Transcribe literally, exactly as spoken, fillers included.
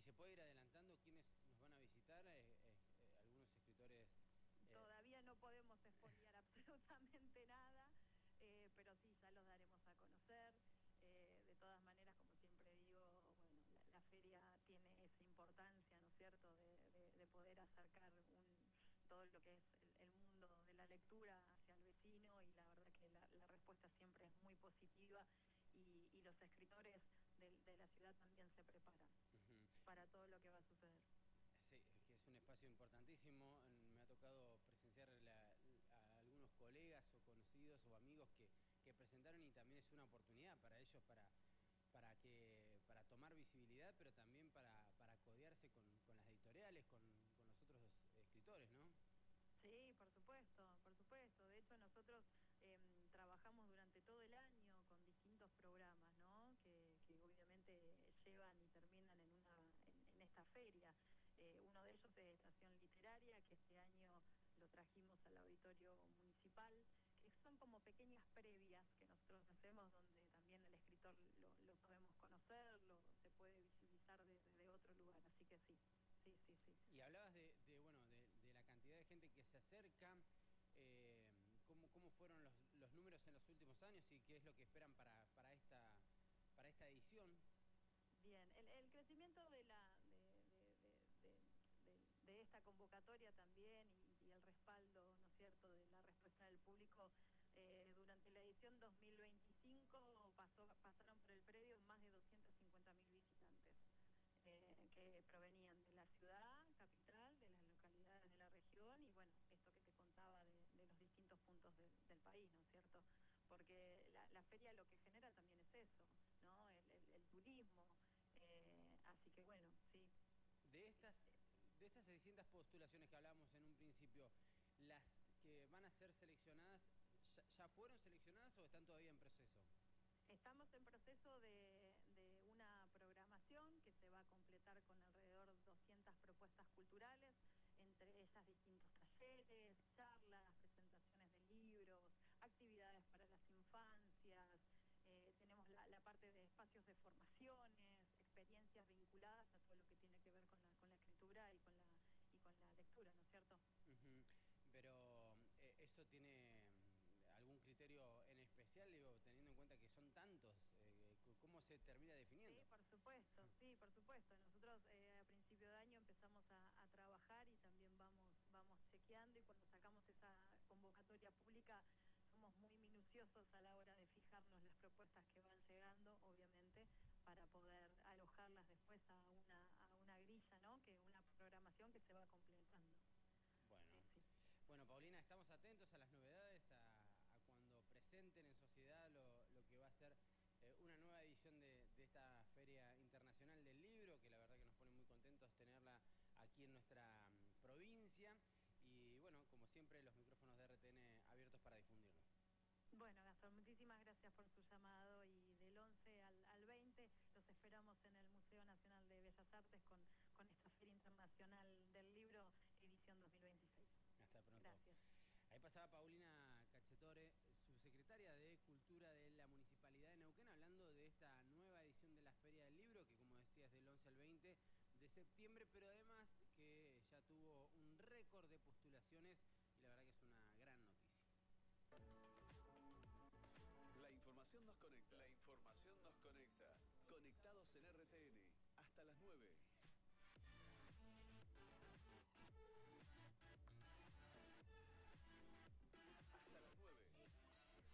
se puede ir adelantando quiénes nos van a visitar? Eh, eh, eh, algunos escritores... Eh... Todavía no podemos expoliar absolutamente nada, eh, pero sí, ya los daremos a conocer. Eh, de todas maneras, como siempre digo, bueno, la, la feria tiene esa importancia, ¿no es cierto?, de, de, de poder acercar un, todo lo que es el, el mundo de la lectura hacia el vecino, y la verdad que la, la respuesta siempre es muy positiva, y, y los escritores de, de la ciudad también se preparan uh-huh. para todo lo que va a suceder. Sí, es que es un espacio importantísimo. Me ha tocado presenciar la, a algunos colegas o conocidos o amigos que, que presentaron, y también es una oportunidad para ellos para, para, que, para tomar visibilidad, pero también para, para codearse con, con las editoriales, con, con los otros escritores, ¿no? Sí, por supuesto, por supuesto. De hecho, nosotros eh, trabajamos durante todo el año con distintos programas, ¿no?, que, que obviamente llevan y terminan en, una, en, en esta feria. Eh, uno de ellos es Estación Literaria, que este año lo trajimos al auditorio municipal, que son como pequeñas previas que nosotros hacemos, donde también el escritor lo, lo podemos conocer, lo, se puede visibilizar desde de otro lugar, así que sí. Sí, sí, sí. Y hablabas de, de bueno, de, de la cantidad de gente que se acerca, eh, ¿cómo, cómo fueron los, los números en los últimos años y qué es lo que esperan para, para, esta, para esta edición? Bien, el, el crecimiento de, la, de, de, de, de, de esta convocatoria también, y, y el respaldo, ¿no es cierto?, de la respuesta del público, eh, durante la edición dos mil veinticinco pasó, pasaron por el predio más de doscientos cincuenta mil visitantes. Eh, que provenían de la ciudad, capital, de las localidades de la región, y bueno, esto que te contaba de, de los distintos puntos de, del país, ¿no es cierto? Porque la, la feria lo que genera también es eso, ¿no?, el, el, el turismo, eh, así que bueno, sí. De estas, de estas seiscientas postulaciones que hablábamos en un principio, ¿las que van a ser seleccionadas, ya, ya fueron seleccionadas o están todavía en proceso? Estamos en proceso de, de una programación que se va a completar con alrededor de doscientas propuestas culturales, entre ellas distintos talleres, charlas, presentaciones de libros, actividades para las infancias, eh, tenemos la, la parte de espacios de formaciones, experiencias vinculadas a todo lo que tiene que ver con la, con la escritura y con la, y con la lectura, ¿no es cierto? Uh-huh. Pero eh, eso tiene algún criterio en especial, digo, teniendo en cuenta que son tantos, eh, ¿cómo se termina definiendo? Sí, por supuesto, sí, por supuesto. Nosotros eh, a principio de año empezamos a, a trabajar y también vamos, vamos chequeando, y cuando sacamos esa convocatoria pública somos muy minuciosos a la hora de fijarnos las propuestas que van llegando, obviamente, para poder alojarlas después a una, a una grilla, ¿no?, que una programación que se va completando. Bueno, sí, sí. Bueno, Paulina, estamos atentos a las novedades, a, a cuando presenten en sociedad lo, lo que va a ser eh, una nueva edición de, de esta Feria Internacional del Libro, que la verdad que nos pone muy contentos tenerla aquí en nuestra um, provincia. Y bueno, como siempre, los micrófonos de R T N abiertos para difundirlo. Bueno, Gastón, muchísimas gracias por su llamado, y del once al, al veinte los esperamos en el Museo Nacional de Bellas Artes con, con esta Feria Internacional del Libro, edición dos mil veintiséis. Hasta pronto. Gracias. Ahí pasaba Paulina Cachetore, subsecretaria de Cultura de la Municipalidad de Neuquén, hablando de esta nueva edición de la Feria del Libro, que como decía es del once al veinte de septiembre, pero además que ya tuvo un récord de postulaciones, y la verdad que es una gran noticia. La información nos conecta. La información nos conecta. Conectados en R T N. Hasta las nueve.